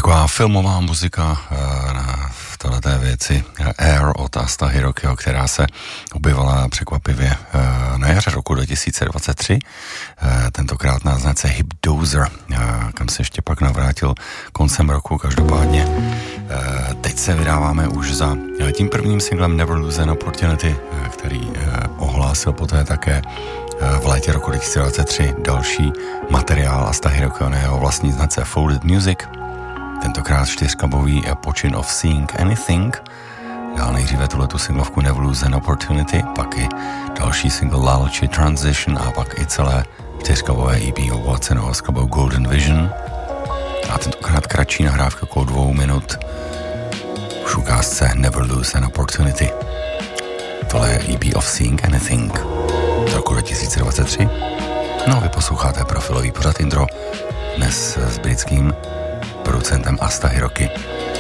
Taková filmová muzika v této věci Air od Asta Hirokiho, která se objevila překvapivě na jaře roku 2023. Tentokrát na značce Hip Dozer, kam se ještě pak navrátil koncem roku. Každopádně teď se vydáváme už za tím prvním singlem Never Lose an Opportunity, který ohlásil poté také v létě roku 2023 další materiál Asta Hirokiho na jeho vlastní značce Folded Music. Tentokrát 4kabový počin of Seeing Anything. Dál nejdříve tuhletu singlovku Never Lose an Opportunity, pak i další single Lalchi Transition a pak i celé 4kabové EP obohacenou 8kabou Golden Vision. A tentokrát kratší nahrávka okolo 2 minut už ukázce Never Lose an Opportunity. Tohle je EP of Seeing Anything z roku 2023. No, vy posloucháte profilový pořad Intro dnes s britským producentem Asta Hiroki.